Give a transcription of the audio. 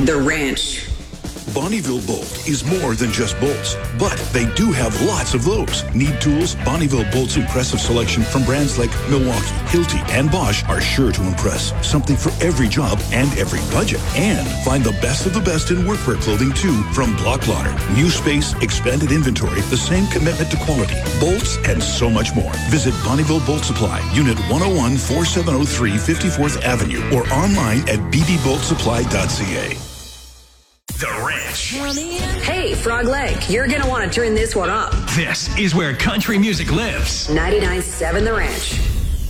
The Ranch. Bonneville Bolt is more than just bolts, but they do have lots of those. Need tools? Bonneville Bolt's impressive selection from brands like Milwaukee, Hilti, and Bosch are sure to impress. Something for every job and every budget. And find the best of the best in workwear clothing too from Block Lauder. New space, expanded inventory, the same commitment to quality, bolts, and so much more. Visit Bonneville Bolt Supply, Unit 101, 4703 54th Avenue, or online at bbboltsupply.ca. The Ranch. Hey, Frog Lake, you're going to want to turn this one up. This is where country music lives. 99.7 The Ranch.